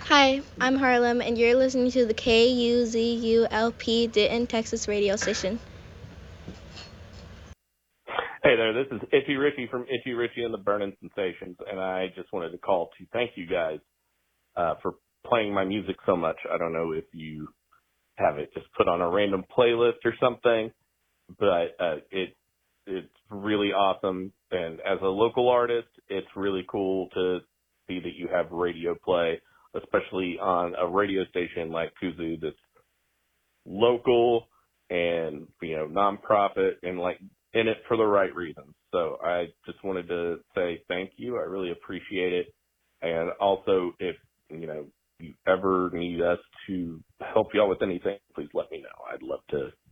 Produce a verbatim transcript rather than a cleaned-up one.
Hi, I'm Harlem, and you're listening to the K U Z U L P Denton, Texas radio station. Hey there, this is Itchy Richie from Itchy Richie and the Burning Sensations, and I just wanted to call to thank you guys uh, for playing my music so much. I don't know if you have it just put on a random playlist or something, but uh, it it's really awesome. And as a local artist, it's really cool to see that you have radio play, especially on a radio station like Kuzu that's local and, you know, nonprofit and like in it for the right reasons. So I just wanted to say thank you. I really appreciate it. And also, if, you know, you ever need us to help y'all with anything, please let me know. I'd love to